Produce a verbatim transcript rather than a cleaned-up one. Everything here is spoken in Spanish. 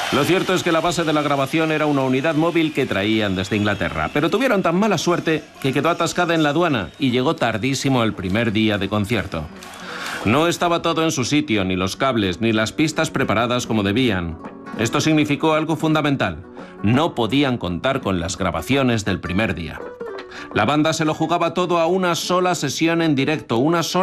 Lo cierto es que la base de la grabación era una unidad móvil que traían desde Inglaterra, pero tuvieron tan mala suerte que quedó atascada en la aduana y llegó tardísimo el primer día de concierto. No estaba todo en su sitio, ni los cables, ni las pistas preparadas como debían. Esto significó algo fundamental: no podían contar con las grabaciones del primer día. La banda se lo jugaba todo a una sola sesión en directo, una sola